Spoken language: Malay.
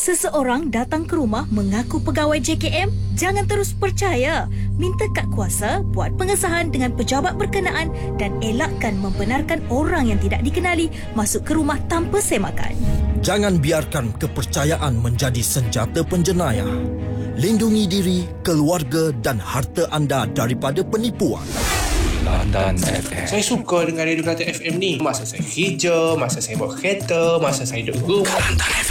Seseorang datang ke rumah mengaku pegawai JKM? Jangan terus percaya. Minta kad kuasa, buat pengesahan dengan pejabat berkenaan dan elakkan membenarkan orang yang tidak dikenali masuk ke rumah tanpa semakan. Jangan biarkan kepercayaan menjadi senjata penjenayah. Lindungi diri, keluarga dan harta anda daripada penipuan. Kelantan FM. Saya suka dengan Radio Kelantan FM ni. Masa saya kerja, masa saya bawa kereta, masa saya duduk rumah.